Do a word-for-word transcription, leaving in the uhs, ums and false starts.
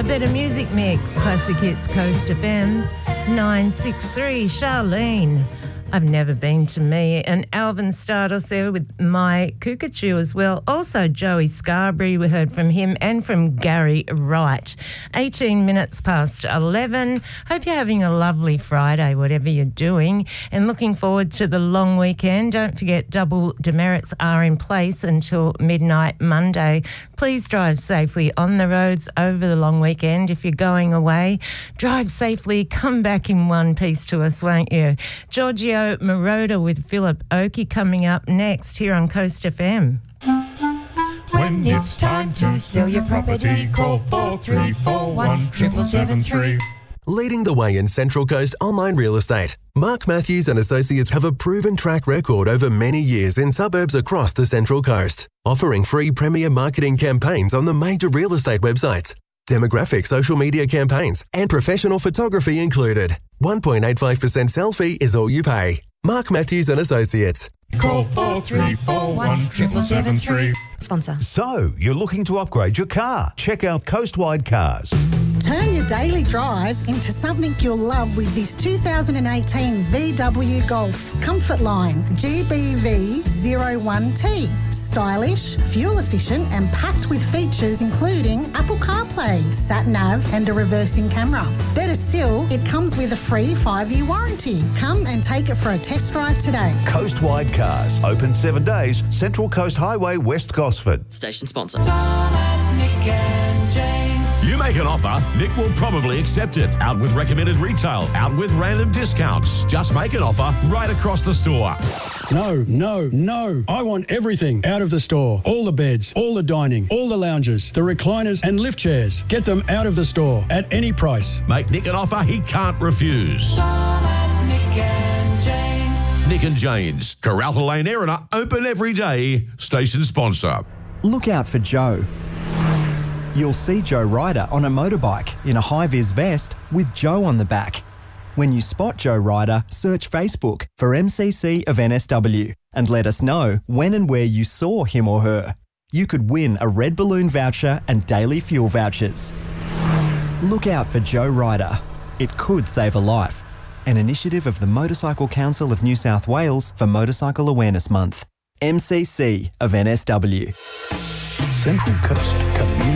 A better music mix. Classic Hits Coast F M. nine six three, Charlene. I've never been to me. And Alvin Stardust there with My Cuckoo as well. Also Joey Scarberry, we heard from him, and from Gary Wright. eighteen minutes past eleven. Hope you're having a lovely Friday, whatever you're doing, and looking forward to the long weekend. Don't forget double demerits are in place until midnight Monday. Please drive safely on the roads over the long weekend. If you're going away, drive safely, come back in one piece to us, won't you? Giorgio Moroder with Philip Oakey coming up next here on Coast F M. When it's time to sell your property, call four three four one, seven seven three. Leading the way in Central Coast online real estate, Mark Matthews and Associates have a proven track record over many years in suburbs across the Central Coast, offering free premier marketing campaigns on the major real estate websites, demographic social media campaigns, and professional photography included. one point eight five percent sell fee is all you pay. Mark Matthews and Associates. Call four three four one, seven seven three. Sponsor. So, you're looking to upgrade your car? Check out Coastwide Cars. Turn your daily drive into something you'll love with this two thousand eighteen V W Golf Comfortline G B V zero one T. Stylish, fuel efficient and packed with features including Apple CarPlay, sat-nav and a reversing camera. Better still, it comes with a free five-year warranty. Come and take it for a test drive today. Coastwide Cars, open seven days, Central Coast Highway, West Gosford. Station sponsor. Tom and Nick and James. You make an offer, Nick will probably accept it. Out with recommended retail, out with random discounts. Just make an offer right across the store. No, no, no. I want everything out of the store. All the beds, all the dining, all the lounges, the recliners and lift chairs. Get them out of the store at any price. Make Nick an offer he can't refuse. Tom and Nick and James. Nick and James, Caralta Lane, Erina, open every day. Station sponsor. Look out for Joe. You'll see Joe Ryder on a motorbike in a high-vis vest with Joe on the back. When you spot Joe Ryder, search Facebook for M C C of N S W and let us know when and where you saw him or her. You could win a red balloon voucher and daily fuel vouchers. Look out for Joe Ryder. It could save a life. An initiative of the Motorcycle Council of New South Wales for Motorcycle Awareness Month. M C C of N S W. Central Coast Community.